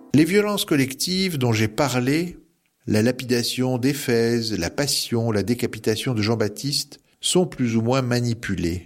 Les violences collectives dont j'ai parlé, la lapidation d'Éphèse, la passion, la décapitation de Jean-Baptiste, sont plus ou moins manipulées.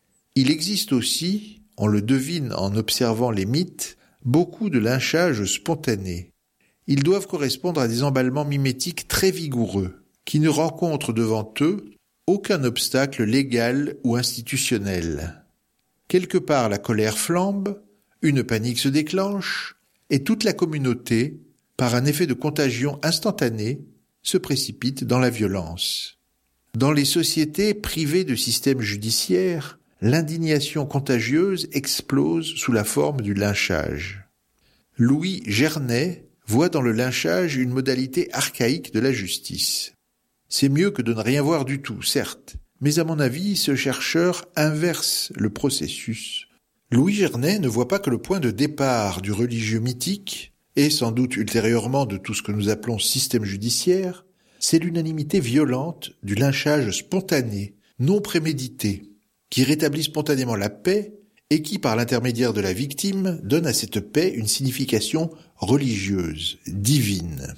Il existe aussi, on le devine en observant les mythes, beaucoup de lynchages spontanés. Ils doivent correspondre à des emballements mimétiques très vigoureux, qui ne rencontrent devant eux aucun obstacle légal ou institutionnel. Quelque part la colère flambe, une panique se déclenche, et toute la communauté, par un effet de contagion instantané, se précipite dans la violence. Dans les sociétés privées de système judiciaire, l'indignation contagieuse explose sous la forme du lynchage. Louis Gernet voit dans le lynchage une modalité archaïque de la justice. C'est mieux que de ne rien voir du tout, certes, mais à mon avis, ce chercheur inverse le processus. Louis Gernet ne voit pas que le point de départ du religieux mythique, et sans doute ultérieurement de tout ce que nous appelons système judiciaire, c'est l'unanimité violente du lynchage spontané, non prémédité, qui rétablit spontanément la paix et qui, par l'intermédiaire de la victime, donne à cette paix une signification religieuse, divine.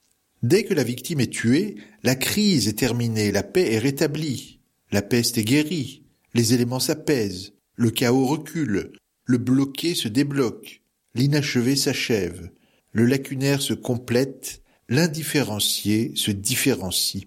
Dès que la victime est tuée, la crise est terminée, la paix est rétablie, la peste est guérie, les éléments s'apaisent, le chaos recule, le bloqué se débloque, l'inachevé s'achève, le lacunaire se complète, l'indifférencié se différencie.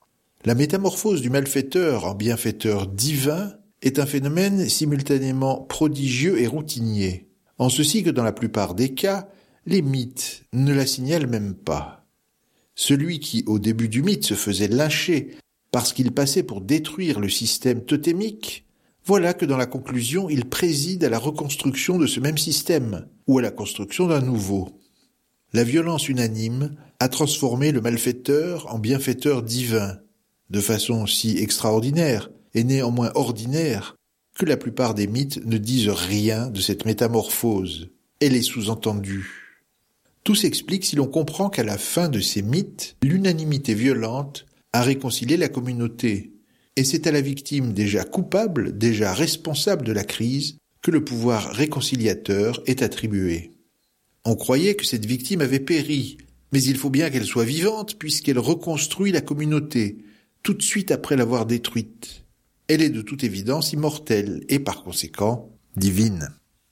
La métamorphose du malfaiteur en bienfaiteur divin est un phénomène simultanément prodigieux et routinier, en ceci que dans la plupart des cas, les mythes ne la signalent même pas. Celui qui, au début du mythe, se faisait lyncher parce qu'il passait pour détruire le système totémique, voilà que dans la conclusion, il préside à la reconstruction de ce même système, ou à la construction d'un nouveau. La violence unanime a transformé le malfaiteur en bienfaiteur divin, de façon si extraordinaire et néanmoins ordinaire que la plupart des mythes ne disent rien de cette métamorphose. Elle est sous-entendue. Tout s'explique si l'on comprend qu'à la fin de ces mythes, l'unanimité violente a réconcilié la communauté, et c'est à la victime déjà coupable, déjà responsable de la crise, que le pouvoir réconciliateur est attribué. On croyait que cette victime avait péri, mais il faut bien qu'elle soit vivante puisqu'elle reconstruit la communauté, tout de suite après l'avoir détruite. Elle est de toute évidence immortelle et par conséquent divine.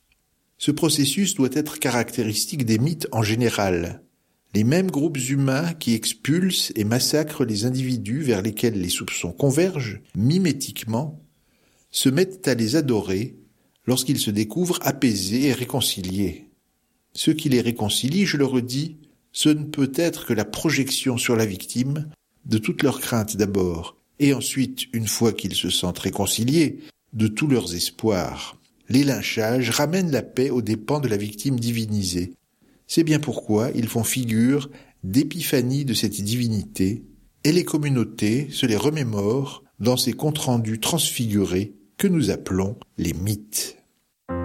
Ce processus doit être caractéristique des mythes en général. Les mêmes groupes humains qui expulsent et massacrent les individus vers lesquels les soupçons convergent, mimétiquement, se mettent à les adorer lorsqu'ils se découvrent apaisés et réconciliés. Ce qui les réconcilie, je le redis, ce ne peut être que la projection sur la victime de toutes leurs craintes d'abord, et ensuite, une fois qu'ils se sentent réconciliés, de tous leurs espoirs. Les lynchages ramènent la paix aux dépens de la victime divinisée. C'est bien pourquoi ils font figure d'épiphanie de cette divinité, et les communautés se les remémorent dans ces comptes rendus transfigurés que nous appelons les mythes.